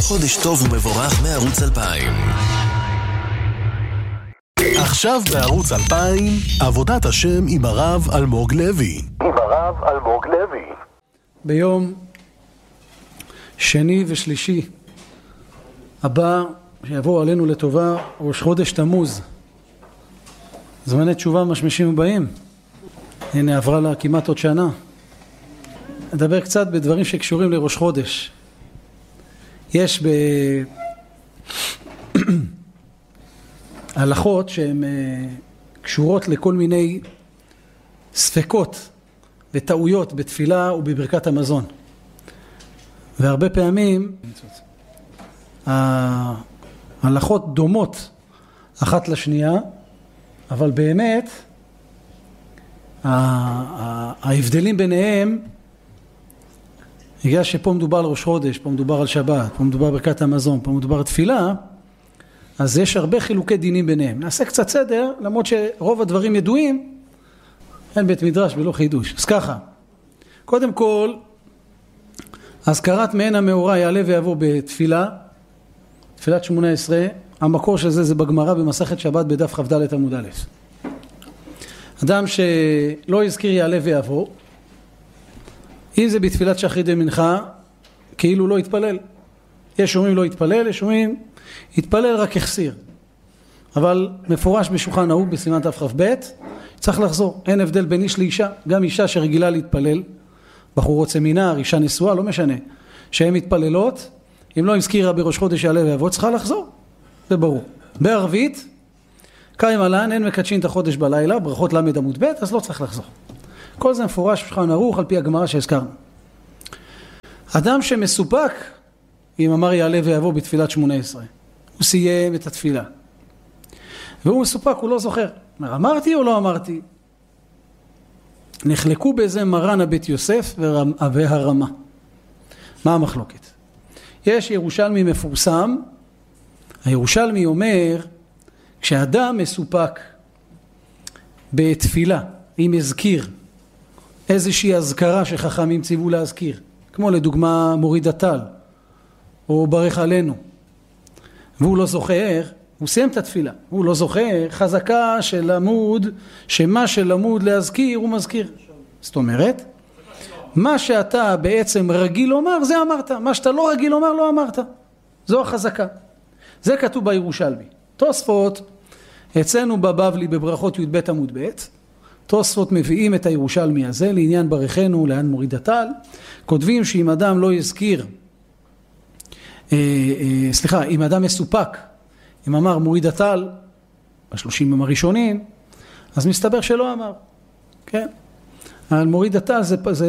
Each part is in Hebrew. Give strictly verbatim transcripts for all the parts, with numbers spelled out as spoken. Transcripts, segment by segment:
חודש טוב ומבורך מערוץ אלפיים. עכשיו בערוץ אלפיים, עבודת השם עם הרב אלמוג לוי. עם הרב אלמוג לוי. ביום שני ושלישי הבא, שיבואו עלינו לטובה, ראש חודש תמוז. זמני תשובה משמשים ובאים. הנה עברה לה כמעט עוד שנה. נדבר קצת בדברים שקשורים לראש חודש. יש בהלכות שהן קשורות לכל מיני ספקות וטעויות בתפילה ובברכת המזון. והרבה פעמים ההלכות דומות אחת לשנייה, אבל באמת ההבדלים ביניהם, בגלל שפה מדובר על ראש חודש, פה מדובר על שבת, פה מדובר על ברכת המזון, פה מדובר על תפילה, אז יש הרבה חילוקי דינים ביניהם. נעשה קצת סדר, למרות שרוב הדברים ידועים, אין בית מדרש ולא חידוש. אז ככה, קודם כל, הזכרת מעין המאורע יעלה ויבוא בתפילה, תפילת שמונה עשרה, המקור של זה זה בגמרא במסכת שבת בדף כ"ד עמוד א'. אדם שלא יזכיר יעלה ויבוא, אם זה בתפילת שחרית ומנחה, כאילו לא יתפלל. יש אומרים לא יתפלל, יש אומרים יתפלל רק החסיר. אבל מפורש בשולחן ערוך בסימן תכ"ב, צריך לחזור. אין הבדל בין איש לאישה, גם אישה שרגילה להתפלל, בחורות סמינר, אישה נשואה, לא משנה, שהן מתפללות, אם לא הזכירה בראש חודש יעלה ויבוא, צריכה לחזור. זה ברור. בערבית, קיים עלן, אין מקדשין את החודש בלילה, ברכות למד עמוד ב', אז לא צריך לחזור. כל זה מפורש בשולחן ערוך על פי הגמרא שהזכרנו. אדם שמסופק, אם אמר יעלה ויבוא בתפילת שמונה עשרה, הוא סיים את התפילה. והוא מסופק, הוא לא זוכר. אומר, אמרתי או לא אמרתי? נחלקו באיזה מרן הבית יוסף והרמה. מה המחלוקת? יש ירושלמי מפורסם, הירושלמי אומר, כשאדם מסופק בתפילה, אם הזכיר איזושהי הזכרה שחכמים ציוו להזכיר, כמו לדוגמה מוריד הטל, או ברך עלינו, והוא לא זוכר, הוא סיים את התפילה, הוא לא זוכר, חזקה של עמוד, שמה של עמוד להזכיר הוא מזכיר. זאת אומרת, מה שאתה בעצם רגיל לומר, זה אמרת. מה שאתה לא רגיל לומר, לא אמרת. זו החזקה. זה כתוב בירושלמי. תוספות, אצלנו בבבלי בברכות י"ב עמוד ב', תוספות מביאים את הירושלמי הזה לעניין ברכנו, לעניין מוריד הטל, כותבים שאם אדם לא יזכיר, אה, אה, סליחה, אם אדם מסופק, אם אמר מוריד הטל, בשלושים יום הראשונים, אז מסתבר שלא אמר. כן? על מוריד הטל זה, זה,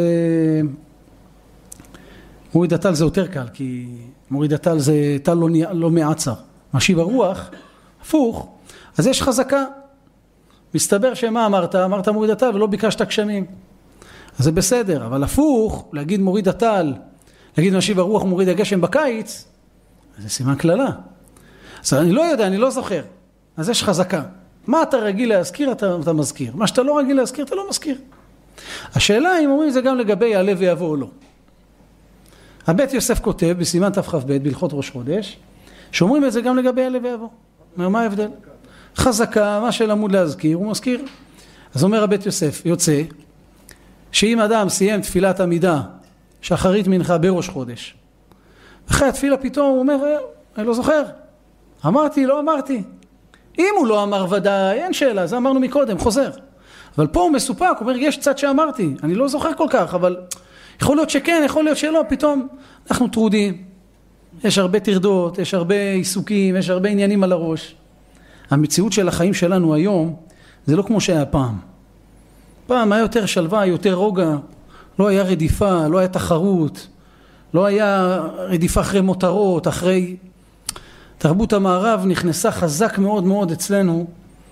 מוריד הטל זה יותר קל, כי מוריד הטל זה טל לא, לא מעצר. משיב הרוח, הפוך, אז יש חזקה. מסתבר שמה אמרת? אמרת מוריד הטל ולא ביקשת גשמים. אז זה בסדר, אבל הפוך, להגיד מוריד הטל, להגיד משיב הרוח מוריד הגשם בקיץ, זה סימן כללה. אז אני לא יודע, אני לא זוכר. אז יש חזקה. מה אתה רגיל להזכיר, אתה, אתה מזכיר. מה שאתה לא רגיל להזכיר, אתה לא מזכיר. השאלה אם אומרים זה גם לגבי יעלה ויבוא או לא. הבית יוסף כותב בסימן תכ"ב בהלכות ראש חודש, שאומרים את זה גם לגבי יעלה ויבוא. אומר, מה ההבדל? חזקה, מה של עמוד להזכיר, הוא מזכיר. אז אומר הבית יוסף, יוצא, שאם אדם סיים תפילת עמידה, שחרית מנחה בראש חודש, אחרי התפילה פתאום הוא אומר, אני לא זוכר. אמרתי, לא אמרתי. אם הוא לא אמר ודאי, אין שאלה, זה אמרנו מקודם, חוזר. אבל פה הוא מסופק, הוא אומר, יש צד שאמרתי, אני לא זוכר כל כך, אבל יכול להיות שכן, יכול להיות שלא, פתאום אנחנו טרודים. יש הרבה תרדות, יש הרבה עיסוקים, יש הרבה עניינים על הראש. המציאות של החיים שלנו היום, זה לא כמו שהיה פעם. פעם היה יותר שלווה, יותר רוגע, לא היה רדיפה, לא היה תחרות, לא היה רדיפה אחרי מותרות, אחרי... תרבות המערב נכנסה חזק מאוד מאוד אצלנו,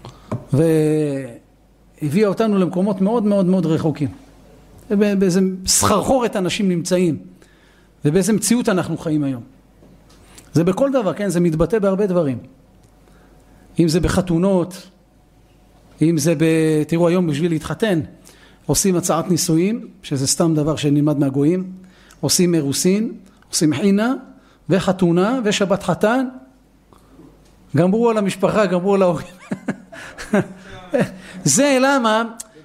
והביאה אותנו למקומות מאוד מאוד מאוד רחוקים. באיזה סחרחורת אנשים נמצאים, ובאיזה מציאות אנחנו חיים היום. זה בכל דבר, כן? זה מתבטא בהרבה דברים. אם זה בחתונות, אם זה ב... תראו היום בשביל להתחתן, עושים הצעת נישואים, שזה סתם דבר שנלמד מהגויים, עושים אירוסין, עושים חינה, וחתונה ושבת חתן, גמרו על המשפחה, גמרו על ההורים. זה למה,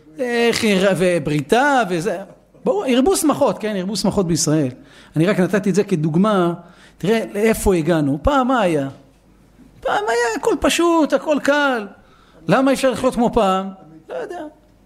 ובריתה וזה, ברור, ירבו שמחות, כן, ירבו שמחות בישראל. אני רק נתתי את זה כדוגמה, תראה לאיפה הגענו, פעם מה היה? פעם היה הכל פשוט, הכל קל. למה אפשר לחיות כמו פעם? לא יודע.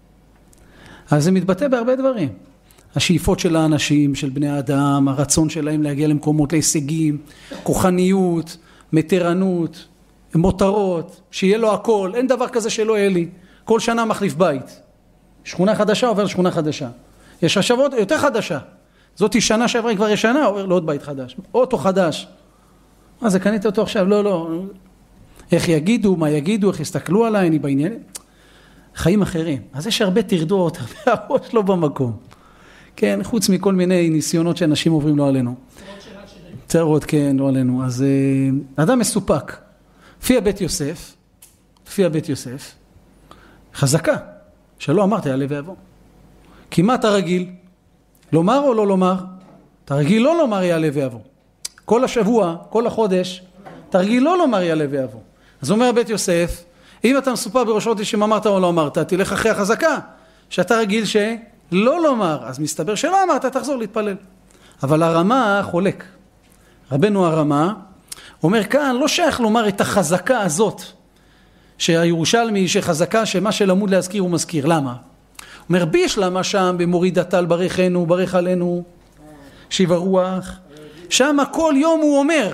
אז זה מתבטא בהרבה דברים. השאיפות של האנשים, של בני האדם, הרצון שלהם להגיע למקומות, להישגים, כוחניות, מתרנות, מותרות, שיהיה לו הכל, אין דבר כזה שלא יהיה לי. כל שנה מחליף בית. שכונה חדשה עובר לשכונה חדשה. יש השבועות יותר חדשה. זאת שנה שעברה כבר ישנה, עובר לעוד בית חדש. אוטו חדש. מה זה, קנית אותו עכשיו? לא, לא. איך יגידו, מה יגידו, איך יסתכלו עליי, אני בעניינים. חיים אחרים. אז יש הרבה תרדות, הרבה הראש לא במקום. כן, חוץ מכל מיני ניסיונות שאנשים עוברים לא עלינו. צרות, כן, לא עלינו. אז אדם מסופק. לפי הבית יוסף, לפי הבית יוסף, חזקה, שלא אמרת יעלה ויבוא. כי מה אתה רגיל? לומר או לא לומר? אתה רגיל לא לומר יעלה ויבוא. כל השבוע, כל החודש, אתה רגיל לא לומר יעלה ויבוא. אז אומר בית יוסף, אם אתה מסופר בראש חודש אם אמרת או לא אמרת, תלך אחרי החזקה, שאתה רגיל שלא לומר, אז מסתבר שלא אמרת, תחזור להתפלל. אבל הרמה חולק. רבנו הרמה אומר כאן, לא שייך לומר את החזקה הזאת, שהירושלמי שחזקה שמה שלמוד להזכיר הוא מזכיר. למה? אומר ביש למה שם במוריד הטל ברכנו, ברך עלינו, שיב הרוח, שם כל יום הוא אומר.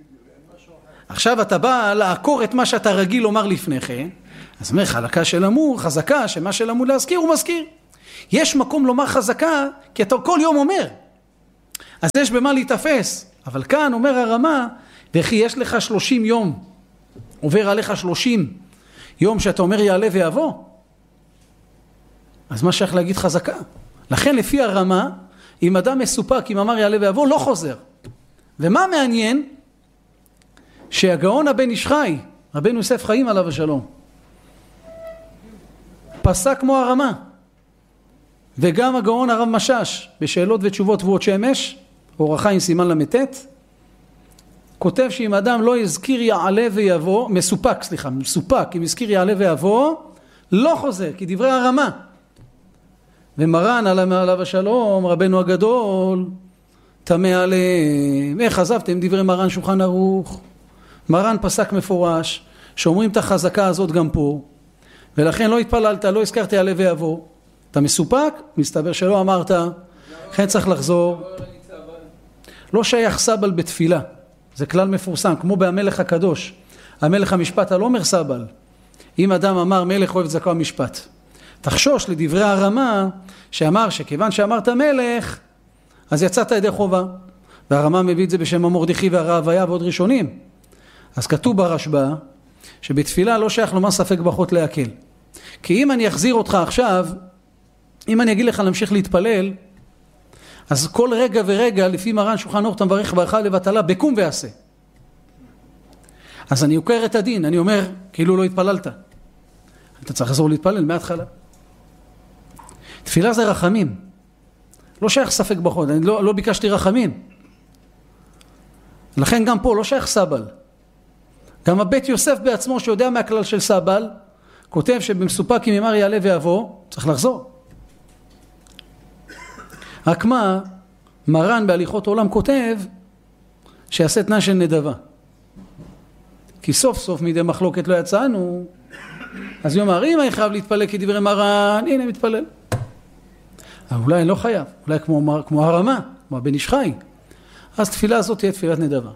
עכשיו אתה בא לעקור את מה שאתה רגיל לומר לפני כן, אז אומר חלקה של אמור, חזקה שמה שלמוד להזכיר הוא מזכיר. יש מקום לומר חזקה כי אתה כל יום אומר, אז יש במה להתאפס. אבל כאן אומר הרמה, וכי יש לך שלושים יום, עובר עליך שלושים יום שאתה אומר יעלה ויבוא, אז מה שייך להגיד חזקה? לכן לפי הרמה, אם אדם מסופק, אם אמר יעלה ויבוא, לא חוזר. ומה מעניין? שהגאון הבן איש חי, רבנו יוסף חיים עליו השלום, פסק כמו הרמה, וגם הגאון הרב משש, בשאלות ותשובות תבואות שמש, אור החיים סימן למתת, כותב שאם אדם לא יזכיר יעלה ויבוא, מסופק, סליחה, מסופק, אם יזכיר יעלה ויבוא, לא חוזר, כי דברי הרמה. ומרן עליו השלום, רבנו הגדול, תמה עליהם, איך עזבתם דברי מרן שולחן ערוך? מרן פסק מפורש, שאומרים את החזקה הזאת גם פה, ולכן לא התפללת, לא הזכרת יעלה ויבוא. אתה מסופק? מסתבר שלא אמרת, לכן צריך לחזור. לא שייך סבל בתפילה, זה כלל מפורסם, כמו בהמלך הקדוש. המלך המשפט לא אומר סבל. אם אדם אמר מלך אוהב צדקה ומשפט, תחשוש לדברי הרמה שאמר שכיוון שאמרת מלך, אז יצאת ידי חובה. והרמה מביא את זה בשם המורדכי והרעביה ועוד ראשונים. אז כתוב ברשב"א שבתפילה לא שייך לומר ספק ברכות להקל. כי אם אני אחזיר אותך עכשיו, אם אני אגיד לך להמשיך להתפלל, אז כל רגע ורגע לפי מרן שולחן ערוך אתה מברך ברכה לבטלה בקום ועשה. אז אני עוקר את הדין, אני אומר כאילו לא התפללת. אתה צריך לחזור להתפלל מההתחלה. תפילה זה רחמים. לא שייך ספק ברכות, אני לא, לא ביקשתי רחמים. לכן גם פה לא שייך סבל. גם הבית יוסף בעצמו שיודע מהכלל של סבל, כותב שבמסופק אם אמר יעלה ויבוא, צריך לחזור. רק מה, מרן בהליכות עולם כותב שיעשה תנאי של נדבה. כי סוף סוף מידי מחלוקת לא יצאנו, אז הוא אמר, אם אני חייב להתפלל כדברי מרן, הנה מתפלל. אבל אולי אני לא חייב, אולי כמו, כמו הרמה, כמו הבן איש חי. אז תפילה הזאת תהיה תפילת נדבה.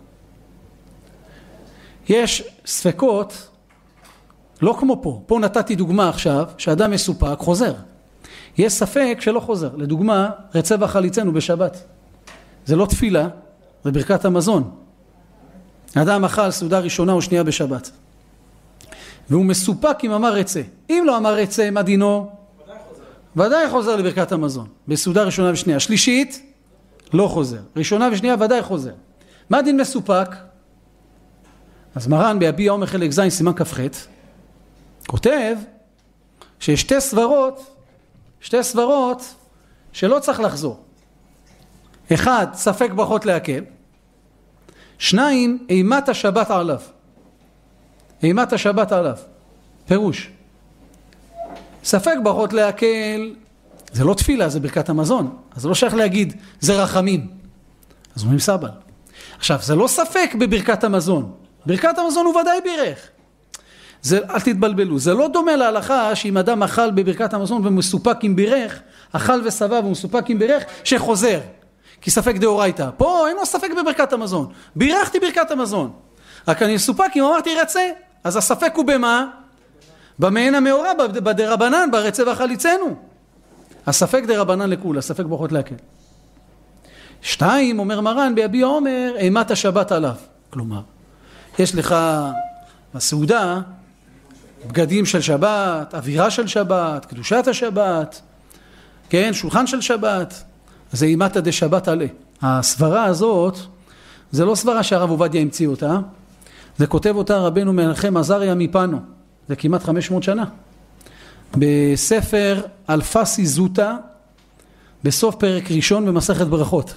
יש ספקות, לא כמו פה, פה נתתי דוגמה עכשיו, שאדם מסופק חוזר. יש ספק שלא חוזר, לדוגמה, רצה וחליצנו בשבת. זה לא תפילה, זה ברכת המזון. האדם אכל סעודה ראשונה או שנייה בשבת. והוא מסופק אם אמר רצה. אם לא אמר רצה, מה דינו? ודאי חוזר. ודאי חוזר לברכת המזון. בסעודה ראשונה ושנייה. שלישית, לא חוזר. ראשונה ושנייה ודאי חוזר. מה דין מסופק? אז מרן ביביע עומר חלק זין סימן כ"ח כותב שיש שתי סברות, שתי סברות שלא צריך לחזור. אחד, ספק ברכות להקל. שניים, אימת השבת עליו. אימת השבת עליו. פירוש. ספק ברכות להקל, זה לא תפילה, זה ברכת המזון. אז זה לא שייך להגיד, זה רחמים. אז אומרים סבל. עכשיו, זה לא ספק בברכת המזון. ברכת המזון הוא ודאי בירך. זה, אל תתבלבלו, זה לא דומה להלכה שאם אדם אכל בברכת המזון ומסופק עם בירך, אכל וסבב ומסופק עם בירך, שחוזר. כי ספק דאורייתא. פה אין לו ספק בברכת המזון. בירכתי ברכת המזון. רק אני מסופק אם אמרתי רצה, אז הספק הוא במה? במעין המאורע, בדרבנן, ברצה וחליצנו. הספק דרבנן לכול, הספק ברכות להקל. שתיים, אומר מרן ביביע אומר, אימת השבת עליו. כלומר, יש לך בסעודה, בגדים של שבת, אווירה של שבת, קדושת השבת, כן, שולחן של שבת, זה אימת דשבת עלה. הסברה הזאת, זה לא סברה שהרב עובדיה המציא אותה, זה כותב אותה רבנו מנחם עזריה מפנו, זה כמעט חמש מאות שנה. בספר אלפסי זוטה, בסוף פרק ראשון במסכת ברכות.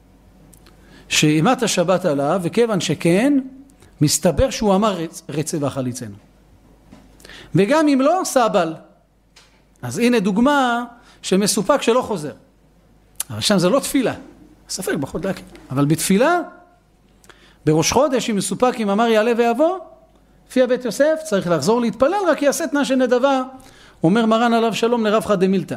שאימת השבת עליו, וכיוון שכן, מסתבר שהוא אמר רצ, רצה וחליצנו. וגם אם לא, סבל. אז הנה דוגמה שמסופק שלא חוזר. אבל שם זה לא תפילה. ספק ברכות להקל. אבל בתפילה, בראש חודש, אם מסופק אם אמר יעלה ויבוא, לפי הבית יוסף, צריך לחזור להתפלל, רק יעשה תנא שנדבה, אומר מרן עליו שלום לרב דמילתא.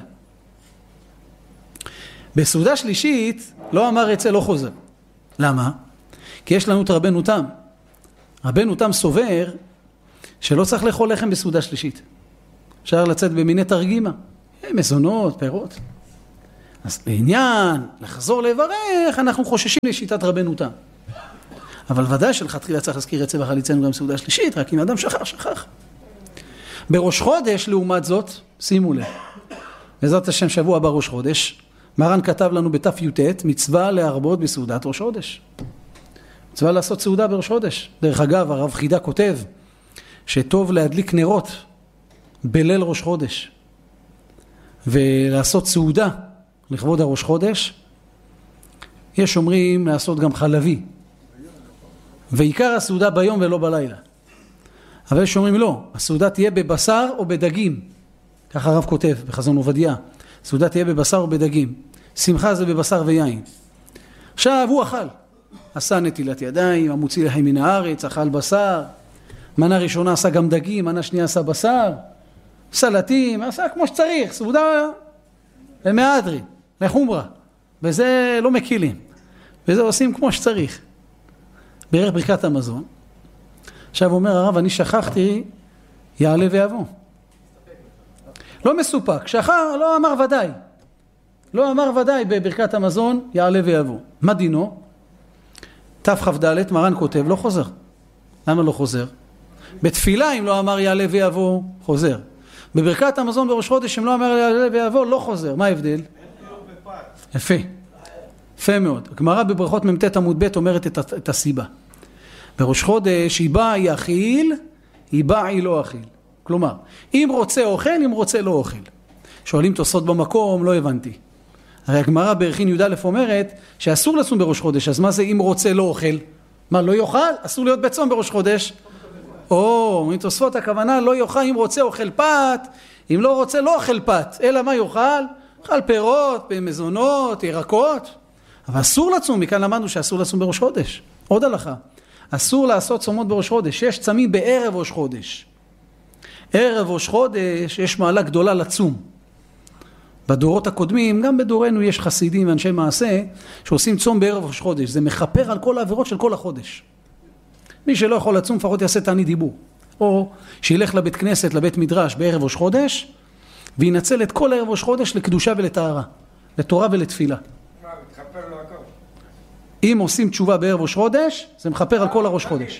בסעודה שלישית, לא אמר רצה לא חוזר. למה? כי יש לנו את רבנו תם. רבנו תם סובר שלא צריך לאכול לחם בסעודה שלישית. אפשר לצאת במיני תרגימה, מזונות, פירות. אז בעניין לחזור לברך, אנחנו חוששים לשיטת רבנו תם. אבל ודאי שלכתחילה צריך להזכיר רצה וחליצנו גם בסעודה שלישית, רק אם אדם שכח, שכח. בראש חודש, לעומת זאת, שימו לב, בעזרת השם שבוע הבא ראש חודש, מרן כתב לנו בתף י"ט, מצווה להרבות בסעודת ראש חודש. מצווה לעשות סעודה בראש חודש. דרך אגב, הרב חידה כותב שטוב להדליק נרות בליל ראש חודש ולעשות סעודה לכבוד הראש חודש. יש אומרים לעשות גם חלבי, ועיקר הסעודה ביום ולא בלילה. אבל יש אומרים לא, הסעודה תהיה בבשר או בדגים, ככה הרב כותב בחזון עובדיה, סעודה תהיה בבשר או בדגים, שמחה זה בבשר ויין. עכשיו הוא אכל, עשה נטילת ידיים, המוציא לחם מן הארץ, אכל בשר, מנה ראשונה עשה גם דגים, מנה שנייה עשה בשר, סלטים, עשה כמו שצריך, סעודה למהדרי, לחומרה, וזה לא מקילים, וזה עושים כמו שצריך, בערך ברכת המזון. עכשיו אומר הרב, אני שכחתי, יעלה ויבוא. לא מסופק, שכח, לא אמר ודאי. לא אמר ודאי בברכת המזון, יעלה ויבוא. מה דינו? תכ"ד, מרן כותב, לא חוזר. למה לא חוזר? בתפילה, אם לא אמר יעלה ויבוא, חוזר. בברכת המזון בראש חודש, אם לא אמר יעלה ויבוא, לא חוזר. מה ההבדל? יפה. יפה מאוד. הגמרא בברכות מ"ט עמוד ב' אומרת את, את הסיבה. בראש חודש, היא באה, היא אכיל, היא באה, היא לא אכיל. כלומר, אם רוצה אוכל, אם רוצה לא אוכל. שואלים תוספות במקום, לא הבנתי. הרי הגמרא בערכין י"א אומרת שאסור לצום בראש חודש, אז מה זה אם רוצה לא אוכל? מה, לא יאכל? אסור להיות בצום בראש חודש? או, אם תוספות הכוונה לא יאכל, אם רוצה אוכל פת, אם לא רוצה לא אוכל פת, אלא מה יאכל? אוכל פירות, מזונות, ירקות. אבל אסור לצום, מכאן למדנו שאסור לצום בראש חודש. עוד הלכה. אסור לעשות צומות בראש חודש, יש צמים בערב ראש חודש. ערב ראש חודש יש מעלה גדולה לצום. בדורות הקודמים, גם בדורנו יש חסידים ואנשי מעשה שעושים צום בערב ראש חודש. זה מחפר על כל העבירות של כל החודש. מי שלא יכול לצום, לפחות יעשה תענית דיבור. או שילך לבית כנסת, לבית מדרש בערב ראש חודש, וינצל את כל ערב ראש חודש לקדושה ולטהרה, לתורה ולתפילה. מה, מתחפר לו הכל? אם עושים תשובה בערב ראש חודש, זה מחפר על כל הראש חודש.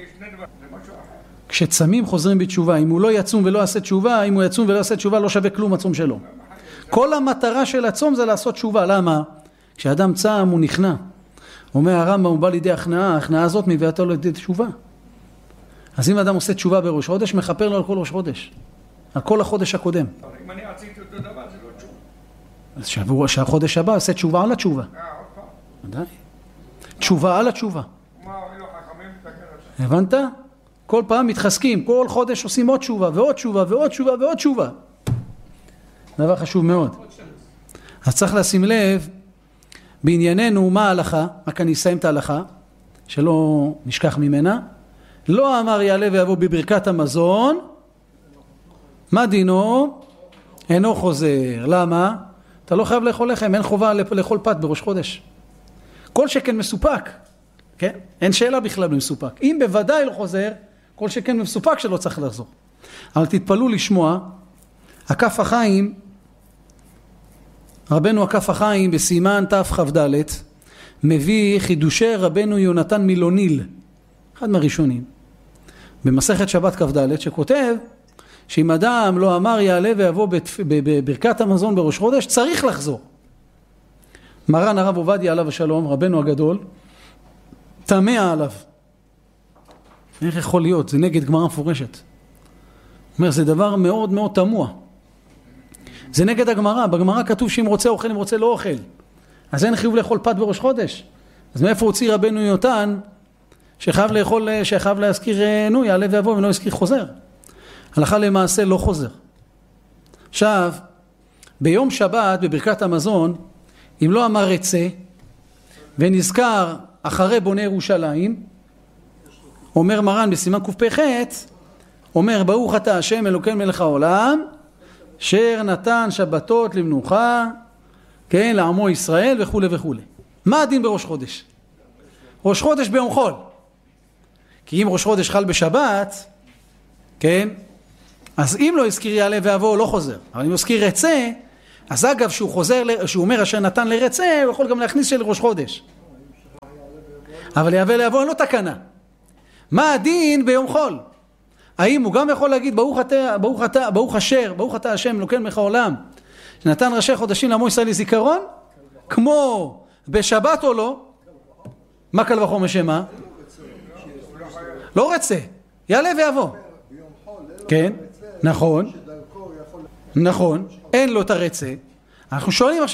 כשצמים חוזרים בתשובה, אם הוא לא יצום ולא יעשה תשובה, אם הוא יצום ולא יעשה תשובה, לא שווה כלום הצום שלו. כל המטרה של הצום זה לעשות תשובה. למה? כשאדם צם הוא נכנע. אומר הרמב"ם, הוא בא לידי הכנעה, ההכנעה הזאת מביאתו לידי תשובה. אז אם אדם עושה תשובה בראש חודש, מחפר לו על כל ראש חודש. על כל החודש הקודם. אם אני עשיתי אותו דבר, זה לא תשובה. אז שבוע, שהחודש הבא עושה תשובה על התשובה. אה, עוד פעם. ודאי. תשובה על התשובה. מה, לא הבנת? כל פעם מתחזקים, כל חודש עושים עוד תשובה ועוד תשובה ועוד תשובה ועוד תשובה. דבר חשוב מאוד. אז צריך לשים לב בענייננו מה ההלכה, רק אני אסיים את ההלכה, שלא נשכח ממנה. לא אמר יעלה ויבוא בברכת המזון, מה דינו? אינו חוזר. למה? אתה לא חייב לאכול לחם, אין חובה לאכול פת בראש חודש. כל שכן מסופק, כן? אין שאלה בכלל במסופק. אם בוודאי לא חוזר, כל שכן מסופק שלא צריך לחזור. אבל תתפלו לשמוע, הכף החיים, רבנו הכף החיים בסימן תכ"ד, מביא חידושי רבנו יונתן מילוניל, אחד מהראשונים, במסכת שבת כ"ד, שכותב שאם אדם לא אמר יעלה ויבוא בברכת המזון בראש חודש, צריך לחזור. מרן הרב עובדיה עליו השלום, רבנו הגדול, תמה עליו. איך יכול להיות? זה נגד גמרא מפורשת. אומר, זה דבר מאוד מאוד תמוה. זה נגד הגמרא. בגמרא כתוב שאם רוצה אוכל, אם רוצה לא אוכל. אז אין חיוב לאכול פת בראש חודש. אז מאיפה הוציא רבנו יונתן שחייב לאכול, שחייב להזכיר, נו, יעלה ויבוא ולא יזכיר חוזר. הלכה למעשה לא חוזר. עכשיו, ביום שבת, בברכת המזון, אם לא אמר רצה, ונזכר אחרי בונה ירושלים, אומר מרן בסימן קפ"ח, אומר ברוך אתה השם אלוקינו מלך העולם, אשר נתן שבתות למנוחה, כן, לעמו ישראל וכו' וכו'. מה הדין בראש חודש? ראש חודש ביום חול. כי אם ראש חודש חל בשבת, כן, אז אם לא הזכיר יעלה ויבוא, לא חוזר. אבל אם הזכיר רצה, אז אגב שהוא חוזר, שהוא אומר אשר נתן לרצה, הוא יכול גם להכניס של ראש חודש. אבל יעלה ויבוא אין לו תקנה. מה הדין ביום חול? האם הוא גם יכול להגיד ברוך אתה, ברוך אתה, ברוך אשר, ברוך אתה השם אלוקינו מלך העולם, שנתן ראשי חודשים לעמו ישראל לזיכרון, כמו בשבת או לא? מה קל וחומר שמה? לא רצה, יעלה ויבוא. כן, נכון, נכון, אין לו את הרצה. אנחנו שואלים עכשיו